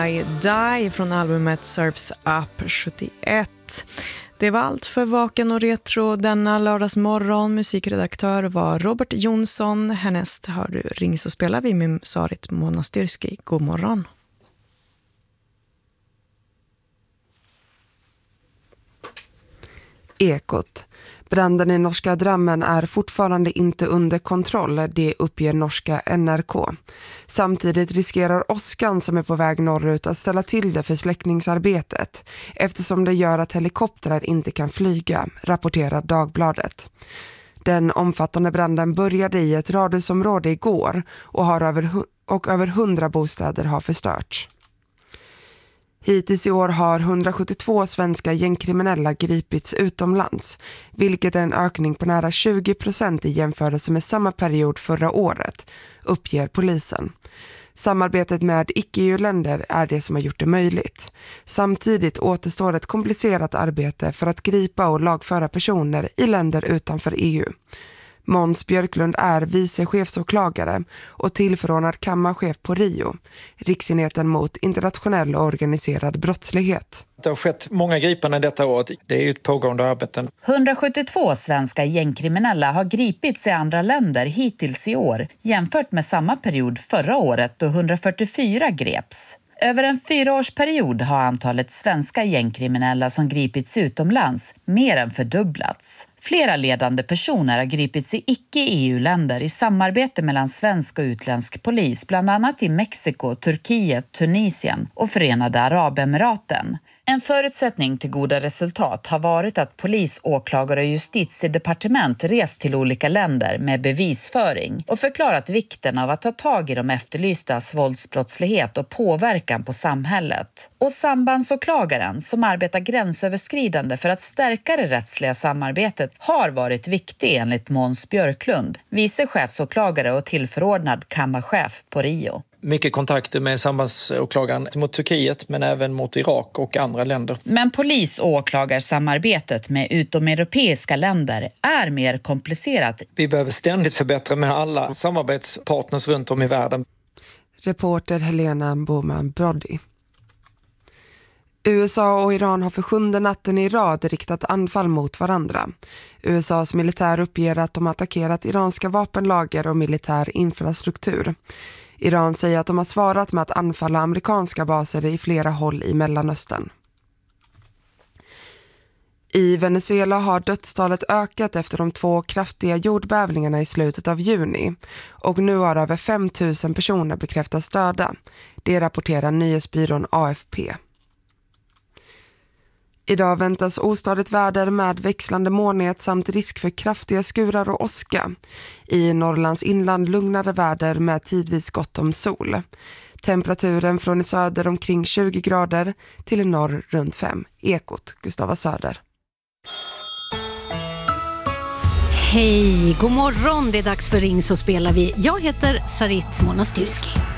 I Die från albumet Surfs Up 71. Det var allt för Vaken och Retro denna lördagsmorgon. Musikredaktör var Robert Jonsson. Härnäst har du Ring så spelar vi med Sarit Monastyrski. God morgon. Ekot. Branden i norska Drammen är fortfarande inte under kontroll, det uppger norska NRK. Samtidigt riskerar åskan som är på väg norrut att ställa till det för släckningsarbetet eftersom det gör att helikoptrar inte kan flyga, rapporterar Dagbladet. Den omfattande branden började i ett radhusområde igår och över 100 bostäder har förstörts. Hittills i år har 172 svenska gängkriminella gripits utomlands, vilket är en ökning på nära 20% i jämförelse med samma period förra året, uppger polisen. Samarbetet med icke-EU-länder är det som har gjort det möjligt. Samtidigt återstår ett komplicerat arbete för att gripa och lagföra personer i länder utanför EU. Måns Björklund är vice chefsåklagare och tillförordnad kammarchef på RIO, Riksenheten mot internationell och organiserad brottslighet. Det har skett många gripanden detta år. Det är ju ett pågående arbete. 172 svenska gängkriminella har gripits i andra länder hittills i år jämfört med samma period förra året då 144 greps. Över en 4-årsperiod har antalet svenska gängkriminella som gripits utomlands mer än fördubblats. Flera ledande personer har gripits i icke-EU-länder i samarbete mellan svensk och utländsk polis, bland annat i Mexiko, Turkiet, Tunisien och Förenade Arabemiraten. En förutsättning till goda resultat har varit att polis, åklagare och justitiedepartement rest till olika länder med bevisföring och förklarat vikten av att ta tag i de efterlystas våldsbrottslighet och påverkan på samhället. Och sambandsåklagaren, som arbetar gränsöverskridande för att stärka det rättsliga samarbetet, har varit viktig enligt Måns Björklund, vice chefsåklagare och tillförordnad kammarchef på RIO. Mycket kontakter med sambandsåklagaren mot Turkiet men även mot Irak och andra länder. Men polis- och åklagarsamarbetet med utomeuropeiska länder är mer komplicerat. Vi behöver ständigt förbättra med alla samarbetspartners runt om i världen. Reporter Helena Boman Brody. USA och Iran har för 7:e natten i rad riktat anfall mot varandra. USAs militär uppger att de attackerat iranska vapenlager och militär infrastruktur. Iran säger att de har svarat med att anfalla amerikanska baser i flera håll i Mellanöstern. I Venezuela har dödstalet ökat efter de 2 kraftiga jordbävningarna i slutet av juni och nu har över 5 000 personer bekräftats döda. Det rapporterar nyhetsbyrån AFP. Idag väntas ostadigt väder med växlande molnighet samt risk för kraftiga skurar och åska. I Norrlands inland lugnare väder med tidvis gott om sol. Temperaturen från i söder omkring 20 grader till i norr runt 5. Ekot, Gustava Söder. Hej, god morgon. Det är dags för Ring så spelar vi. Jag heter Sarit Monastyrski.